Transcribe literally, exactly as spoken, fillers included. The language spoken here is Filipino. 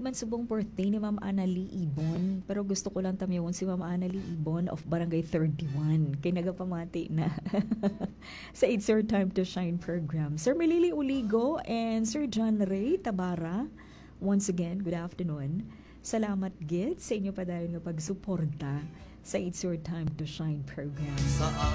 man subong birthday ni Ma'am Annalie Ibon. Pero gusto ko lang tamyawon si Ma'am Annalie Ibon of Barangay thirty-one. Kay nagapamati na sa It's Your Time to Shine program. Sir Melili Uligo and Sir John Ray Tabara. Once again, good afternoon. Salamat gid sa inyo pa dahil nga pagsuporta sa It's Your Time to Shine program. Sa